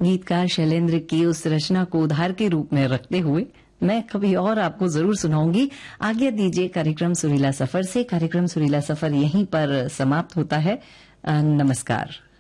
गीतकार शैलेंद्र की उस रचना को उधार के रूप में रखते हुए मैं कभी और आपको जरूर सुनाऊंगी। आज्ञा दीजिए कार्यक्रम सुरीला सफर से। कार्यक्रम सुरीला सफर यहीं पर समाप्त होता है। नमस्कार।